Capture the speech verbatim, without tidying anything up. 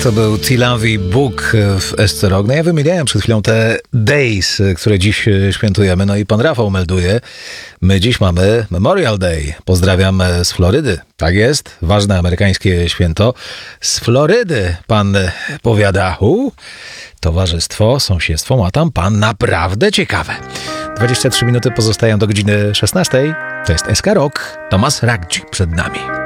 To był Tilawi Bóg w Esce Rock. No ja wymieniałem przed chwilą te days, które dziś świętujemy. No i pan Rafał melduje, my dziś mamy Memorial Day. Pozdrawiam z Florydy. Tak jest, ważne amerykańskie święto. Z Florydy pan powiada, u, towarzystwo, sąsiedztwo ma tam pan naprawdę ciekawe. dwadzieścia trzy minuty pozostają do godziny szesnastej. To jest S K Rock. Tomasz Raggi przed nami.